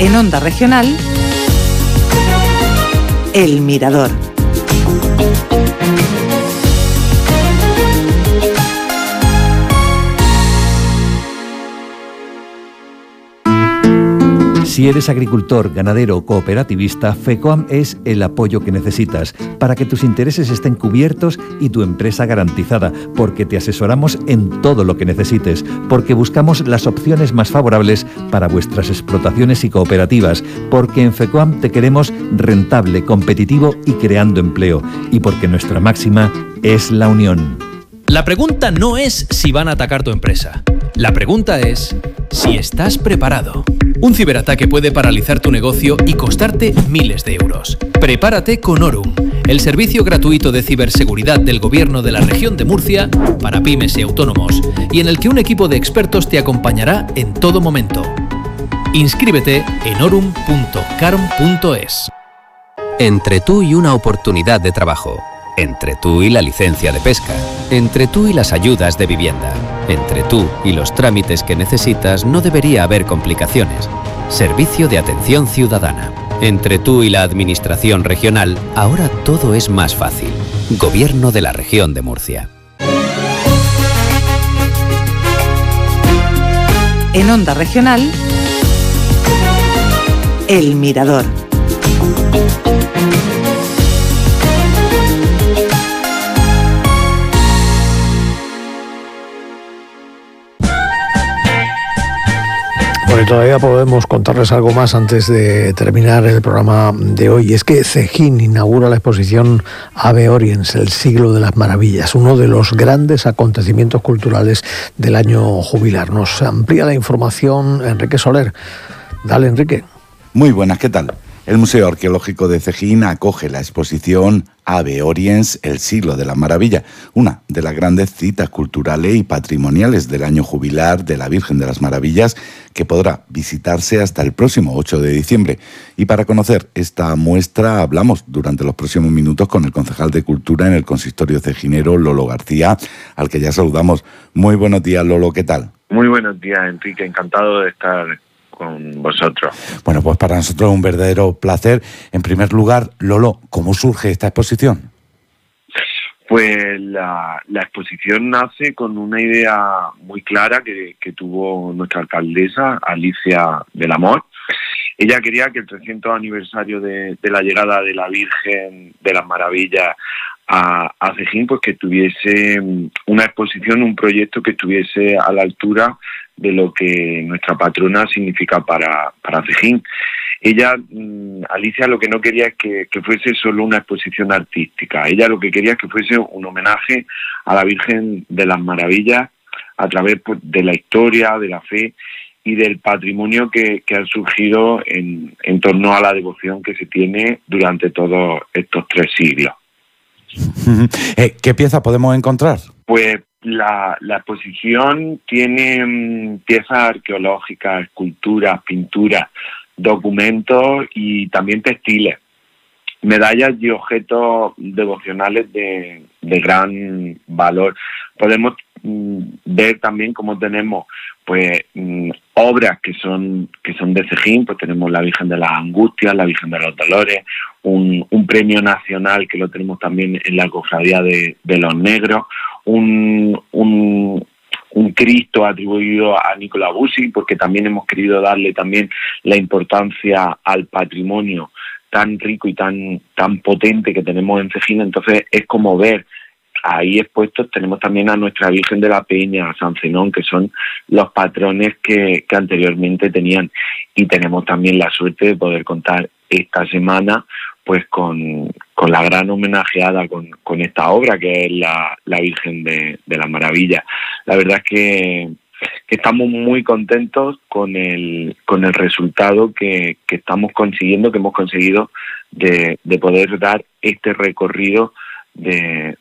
En Onda Regional, El Mirador. Si eres agricultor, ganadero o cooperativista, FECOAM es el apoyo que necesitas para que tus intereses estén cubiertos y tu empresa garantizada, porque te asesoramos en todo lo que necesites, porque buscamos las opciones más favorables para vuestras explotaciones y cooperativas, porque en FECOAM te queremos rentable, competitivo y creando empleo, y porque nuestra máxima es la unión. La pregunta no es si van a atacar tu empresa. La pregunta es si estás preparado. Un ciberataque puede paralizar tu negocio y costarte miles de euros. Prepárate con Orum, el servicio gratuito de ciberseguridad del Gobierno de la Región de Murcia para pymes y autónomos, y en el que un equipo de expertos te acompañará en todo momento. Inscríbete en orum.carm.es. Entre tú y una oportunidad de trabajo. Entre tú y la licencia de pesca. Entre tú y las ayudas de vivienda. Entre tú y los trámites que necesitas no debería haber complicaciones. Servicio de Atención Ciudadana. Entre tú y la Administración Regional, ahora todo es más fácil. Gobierno de la Región de Murcia. En Onda Regional, El Mirador. Bueno, y todavía podemos contarles algo más antes de terminar el programa de hoy. Es que Cejín inaugura la exposición Ave Oriens, el siglo de las maravillas, uno de los grandes acontecimientos culturales del año jubilar. Nos amplía la información Enrique Soler. Dale, Enrique. Muy buenas, ¿qué tal? El Museo Arqueológico de Cejín acoge la exposición Ave Oriens, el siglo de la maravilla, una de las grandes citas culturales y patrimoniales del año jubilar de la Virgen de las Maravillas, que podrá visitarse hasta el próximo 8 de diciembre. Y para conocer esta muestra hablamos durante los próximos minutos con el concejal de Cultura en el Consistorio Cejinero, Lolo García, al que ya saludamos. Muy buenos días, Lolo, ¿qué tal? Muy buenos días, Enrique, encantado de estar con vosotros. Bueno, pues para nosotros es un verdadero placer. En primer lugar, Lolo, ¿cómo surge esta exposición? Pues la exposición nace con una idea muy clara que tuvo nuestra alcaldesa, Alicia del Amor. Ella quería que el 300 aniversario de la llegada de la Virgen de las Maravillas a Cejín, pues que tuviese una exposición, un proyecto que estuviese a la altura de lo que nuestra patrona significa para Cejín. Ella, Alicia, lo que no quería es que fuese solo una exposición artística. Ella lo que quería es que fuese un homenaje a la Virgen de las Maravillas a través, pues, de la historia, de la fe y del patrimonio que ha surgido en torno a la devoción que se tiene durante todos estos 3 siglos. ¿Qué piezas podemos encontrar? Pues la exposición tiene piezas arqueológicas, esculturas, pinturas, documentos y también textiles, medallas y objetos devocionales de gran valor. Podemos ver también cómo tenemos pues obras que son de Cejín. Pues tenemos la Virgen de las Angustias, la Virgen de los Dolores, un premio nacional que lo tenemos también en la Cofradía de los Negros, un Cristo atribuido a Nicola Bussi, porque también hemos querido darle también la importancia al patrimonio tan rico y tan potente que tenemos en Cejín. Entonces es como ver ahí expuestos. Tenemos también a nuestra Virgen de la Peña, a San Zenón, que son los patrones que anteriormente tenían. Y tenemos también la suerte de poder contar esta semana pues con la gran homenajeada con esta obra, que es la Virgen de la Maravilla. La verdad es que estamos muy contentos con el resultado que estamos consiguiendo, que hemos conseguido de poder dar este recorrido de